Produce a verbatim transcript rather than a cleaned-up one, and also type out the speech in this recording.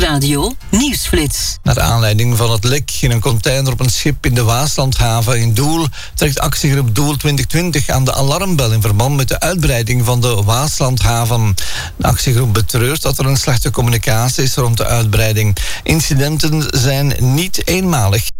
Nieuwsradio Nieuwsflits. Naar aanleiding van het lek in een container op een schip in de Waaslandhaven in Doel trekt actiegroep Doel twintig twintig aan de alarmbel in verband met de uitbreiding van de Waaslandhaven. De actiegroep betreurt dat er een slechte communicatie is rond de uitbreiding. Incidenten zijn niet eenmalig.